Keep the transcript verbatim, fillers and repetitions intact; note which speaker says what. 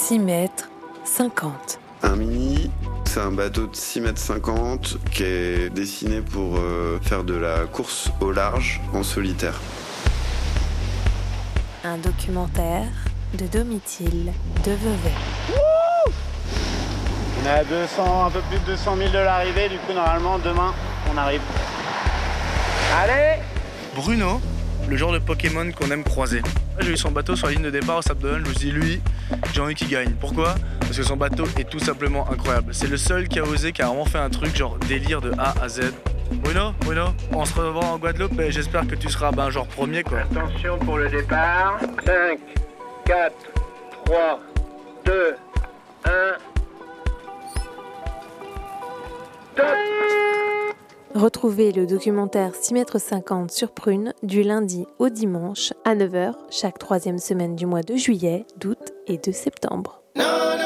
Speaker 1: six mètres cinquante.
Speaker 2: Un mini, c'est un bateau de six mètres cinquante qui est dessiné pour euh, faire de la course au large en solitaire.
Speaker 1: Un documentaire de Domitil de Vevey.
Speaker 3: On est à deux cents, un peu plus de deux cent mille de l'arrivée, du coup normalement demain on arrive. Allez!
Speaker 4: Bruno, le genre de Pokémon qu'on aime croiser. J'ai eu son bateau sur la ligne de départ au Sable d'Olonne, je me suis dit lui, j'ai envie qu'il gagne. Pourquoi ? Parce que son bateau est tout simplement incroyable. C'est le seul qui a osé, qui a vraiment fait un truc genre délire de A à Z. Bruno, Bruno, on se revoit en Guadeloupe et j'espère que tu seras ben, genre premier quoi.
Speaker 3: Attention pour le départ. cinq, quatre, trois, deux, un. Top!
Speaker 1: Retrouvez le documentaire six mètres cinquante sur Prune du lundi au dimanche à neuf heures chaque troisième semaine du mois de juillet, d'août et de septembre.